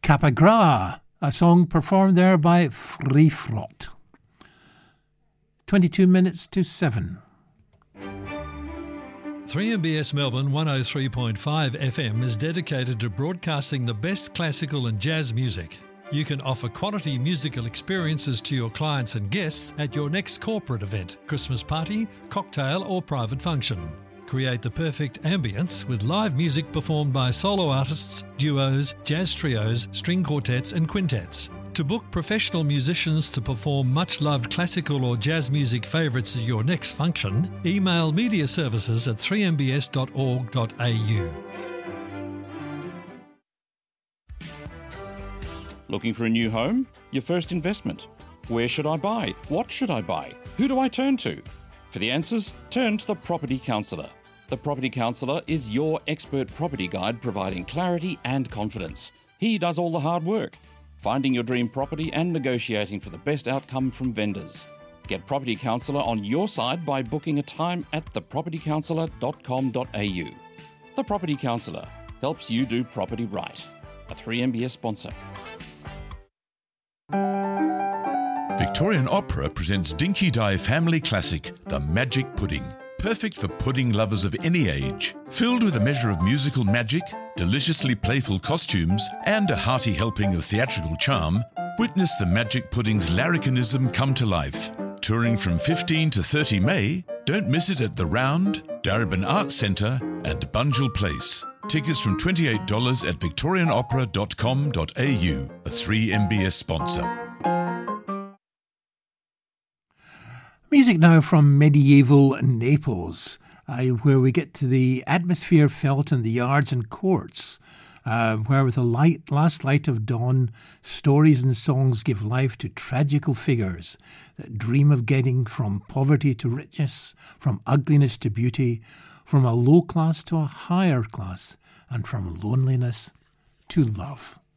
Capagra, a song performed there by Free Fraught. 22 minutes to 7. 3MBS Melbourne 103.5 FM is dedicated to broadcasting the best classical and jazz music. You can offer quality musical experiences to your clients and guests at your next corporate event, Christmas party, cocktail or private function. Create the perfect ambience with live music performed by solo artists, duos, jazz trios, string quartets and quintets. To book professional musicians to perform much-loved classical or jazz music favourites at your next function, email mediaservices@3mbs.org.au. Looking for a new home? Your first investment? Where should I buy? What should I buy? Who do I turn to? For the answers, turn to the Property Counsellor. The Property Counsellor is your expert property guide providing clarity and confidence. He does all the hard work, finding your dream property and negotiating for the best outcome from vendors. Get Property Counsellor on your side by booking a time at thepropertycounsellor.com.au. The Property Counsellor helps you do property right. A 3MBS sponsor. Victorian Opera presents Dinky Dye family classic, The Magic Pudding. Perfect for pudding lovers of any age. Filled with a measure of musical magic, deliciously playful costumes, and a hearty helping of theatrical charm, witness the Magic Pudding's larrikinism come to life. Touring from 15 to 30 May, don't miss it at The Round, Darebin Arts Centre and Bunjil Place. Tickets from $28 at victorianopera.com.au, a 3MBS sponsor. Music now from medieval Naples, where we get to the atmosphere felt in the yards and courts, where with the last light of dawn, stories and songs give life to tragical figures that dream of getting from poverty to riches, from ugliness to beauty, from a low class to a higher class, and from loneliness to love.